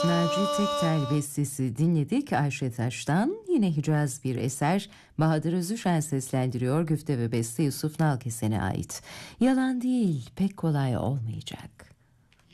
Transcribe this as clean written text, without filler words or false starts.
Naci Tektel bestesi dinledik Ayşe Taş'tan. Yine Hicaz bir eser. Bahadır Özüşen seslendiriyor. Güfte ve beste Yusuf Nalkesen'e ait. Yalan değil, pek kolay olmayacak.